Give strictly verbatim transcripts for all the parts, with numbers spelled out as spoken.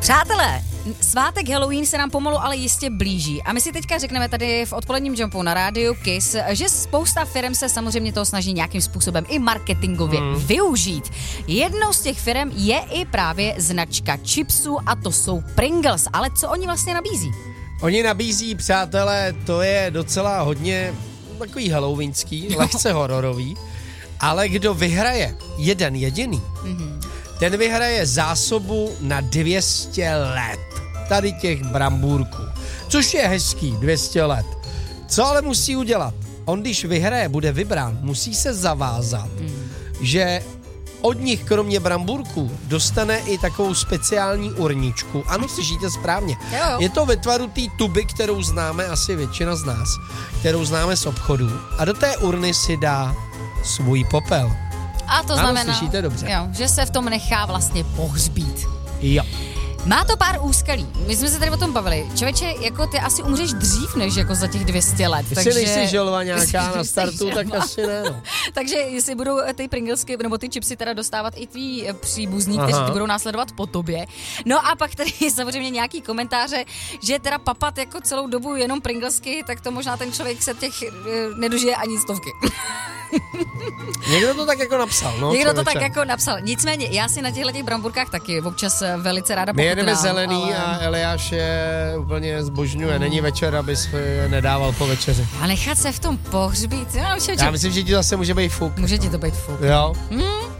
Přátelé, svátek Halloween se nám pomalu, ale jistě blíží. A my si teďka řekneme tady v odpoledním Jumpu na rádiu Kiss, že spousta firm se samozřejmě toho snaží nějakým způsobem i marketingově hmm. využít. Jednou z těch firm je i právě značka chipsů a to jsou Pringles. Ale co oni vlastně nabízí? Oni nabízí, přátelé, to je docela hodně takový halloweenský, lehce hororový, ale kdo vyhraje jeden jediný, mm-hmm. ten vyhraje zásobu na dvě stě let. Tady těch brambůrků. Což je hezký, dvě stě let. Co ale musí udělat? On, když vyhraje, bude vybrán, musí se zavázat, mm. že od nich kromě brambůrků dostane i takovou speciální urničku. Ano, slyšíte správně. Jo, jo. Je to ve tvaru té tuby, kterou známe asi většina z nás, kterou známe z obchodů. A do té urny si dá svůj popel. A to ano, znamená, slyšíte dobře. Jo, že se v tom nechá vlastně pohřbít. Jo. Má to pár úskalí. My jsme se tady o tom bavili. Člověče, jako ty asi umřeš dřív, než jako za těch dvě stě let. Jestli takže... nejsi želva nějaká na startu, tak asi ne. No. Takže jestli budou ty Pringlesky nebo ty chipsy teda dostávat i tví příbuzní, kteří ty budou následovat po tobě. No a pak tady je samozřejmě nějaký komentáře, že teda papat jako celou dobu jenom Pringlesky, tak to možná ten člověk se těch nedožije ani stovky. Někdo to tak jako napsal, no. Někdo člověče. to tak jako napsal. Nicméně, já si na těchto těch bramburkách taky občas velice ráda pochutnám. My jedeme zelený ale... a Eliáš je úplně zbožňuje. Není večer, abys je nedával po večeři. A nechat se v tom pohřbít. No, už já myslím, že ti zase může být fuk. Může ti to být fuk. Jo. Hmm?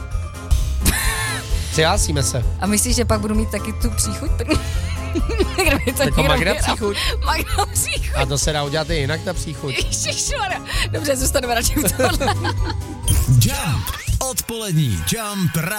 Přihlásíme se. A myslíš, že pak budu mít taky tu příchuť? to jako Magda příchuť. Magda příchuť. A to se dá udělat i jinak, ta příchuť. Ježišmarja. Dobře, zůstaneme radši u tohle. Jump. Odpolední Jump.